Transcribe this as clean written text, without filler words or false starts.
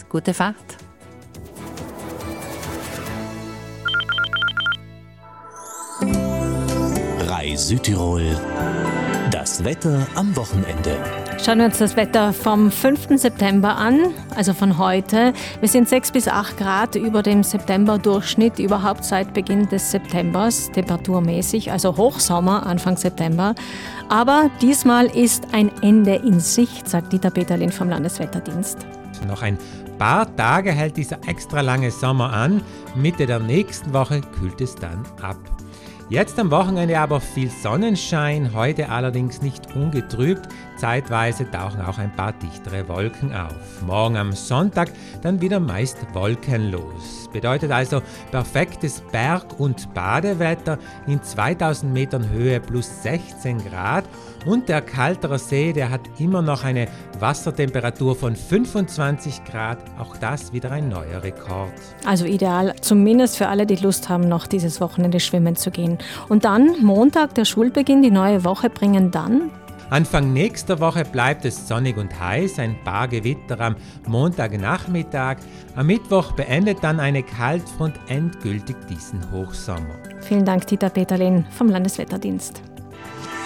Gute Fahrt. Südtirol. Das Wetter am Wochenende. Schauen wir uns das Wetter vom 5. September an, also von heute. Wir sind 6 bis 8 Grad über dem September-Durchschnitt, überhaupt seit Beginn des Septembers, temperaturmäßig, also Hochsommer, Anfang September. Aber diesmal ist ein Ende in Sicht, sagt Dieter Peterlin vom Landeswetterdienst. Noch ein paar Tage hält dieser extra lange Sommer an. Mitte der nächsten Woche kühlt es dann ab. Jetzt am Wochenende aber viel Sonnenschein, heute allerdings nicht ungetrübt. Zeitweise tauchen auch ein paar dichtere Wolken auf. Morgen am Sonntag dann wieder meist wolkenlos. Bedeutet also perfektes Berg- und Badewetter in 2000 Metern Höhe plus 16 Grad. Und der Kalterer See, der hat immer noch eine Wassertemperatur von 25 Grad. Auch das wieder ein neuer Rekord. Also ideal, zumindest für alle, die Lust haben, noch dieses Wochenende schwimmen zu gehen. Und dann, Montag, der Schulbeginn, die neue Woche bringen dann... Anfang nächster Woche bleibt es sonnig und heiß, ein paar Gewitter am Montagnachmittag. Am Mittwoch beendet dann eine Kaltfront endgültig diesen Hochsommer. Vielen Dank, Dieter Peterlin vom Landeswetterdienst.